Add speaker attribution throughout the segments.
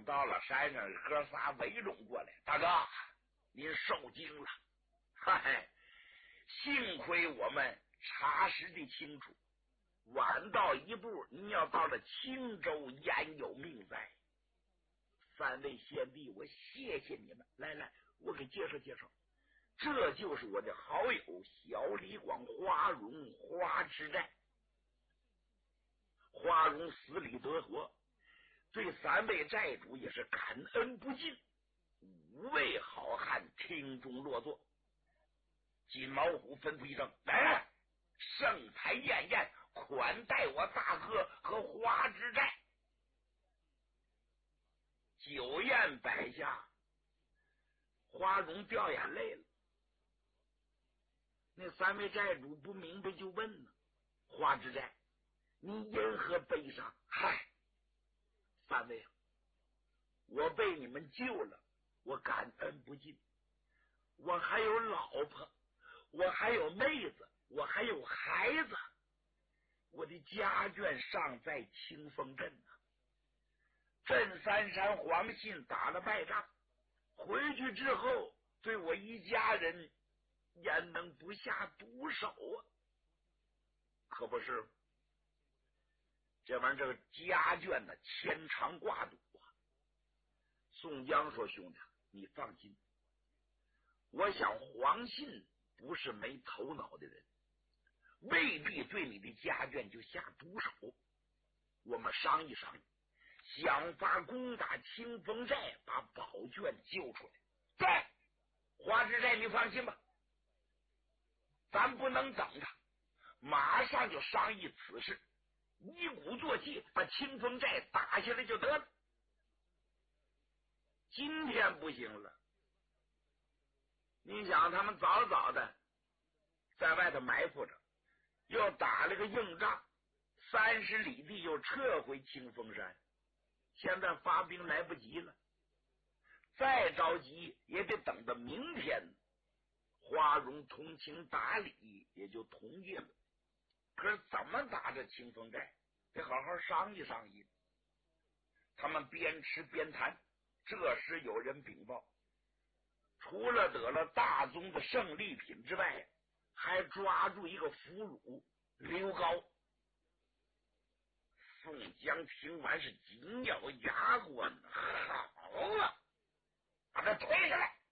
Speaker 1: 等到了山上，哥仨围拢过来，大哥，您受惊了。嗨，幸亏我们查实的清楚，晚到一步，您要到了青州，焉有命在？三位贤弟，我谢谢你们。来，我给介绍介绍，这就是我的好友小李广花荣花痴寨。花荣死里得活，对三位寨主也是感恩不尽。五位好汉厅中落座，金毛虎吩咐一声：“来，盛彩宴宴，款待我大哥和花之寨。”酒宴摆下，花荣掉眼泪了。那三位寨主不明白就问呢：“花之寨，你因何悲伤？”嗨，三位，我被你们救了，我感恩不尽。我还有老婆，我还有妹子，我还有孩子，我的家眷尚在清风镇呢。镇三山黄信打了败仗，回去之后对我一家人焉能不下毒手啊？可不是，这玩意儿这个家眷呢，牵肠挂肚啊。宋江说：“兄弟，你放心，我想黄信不是没头脑的人，未必对你的家眷就下毒手。我们商议商议，想法攻打清风寨，把宝卷救出来。对，花之寨，你放心吧，咱不能等他，马上就商议此事，一鼓作气把清风寨打下来就得了。今天不行了，你想他们早早的在外头埋伏着，又打了个硬仗，30里地又撤回清风山，现在发兵来不及了，再着急也得等到明天。花荣通情达理，也就同意了。可是怎么打这清风寨，得好好商议商议。他们边吃边谈，这时有人禀报，除了得了大宗的胜利品之外，还抓住一个俘虏刘高。宋江听完是紧咬牙关，好了，把他推下来。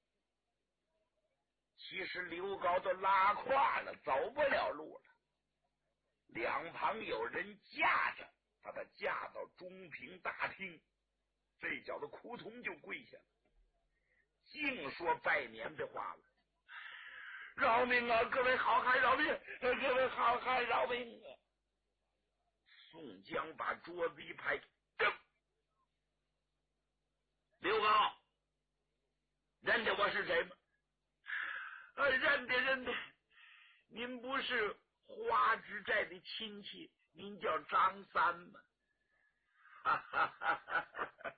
Speaker 1: 其实刘高都拉胯了，走不了路了，两旁有人架着，把他架到中平大厅，这小子扑通就跪下了，净说拜年的话了：“饶命啊，各位好汉，饶命！各位好汉，饶命啊！”宋江把桌子一拍：“刘高，认得我是谁吗？”“认得，您不是花之寨的亲戚，您叫张三吗？”哈哈哈哈哈！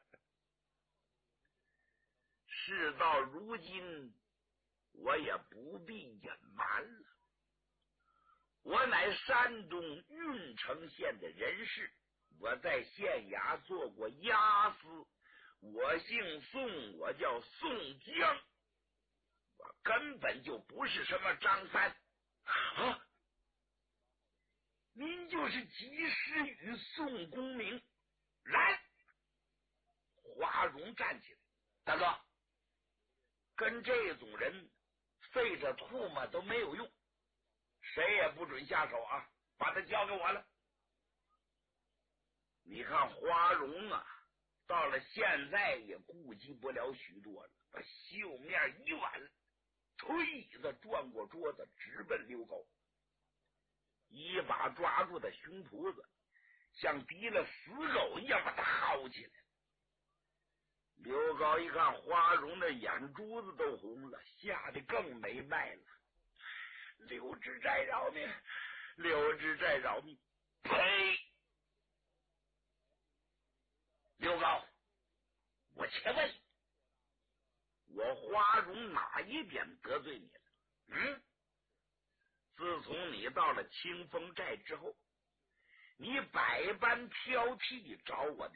Speaker 1: 事到如今，我也不必隐瞒了，我乃山东郓城县的人士，我在县衙做过押司，我姓宋，我叫宋江，我根本就不是什么张三啊！您就是及时雨宋公明。来，华荣站起来：“大哥，跟这种人费着唾沫都没有用，谁也不准下手啊，把他交给我了。”你看花荣啊，到了现在也顾及不了许多了，把袖面一挽，推椅子转过桌子，直奔刘高，一把抓住他胸脯子，像敌了死狗一样把他薅起来。刘高一看花荣的眼珠子都红了，吓得更没脉了：“刘知寨饶命！刘知寨饶命！”呸！刘高，我且问，我花荣哪一点得罪你了？自从你到了清风寨之后，你百般挑剔找我的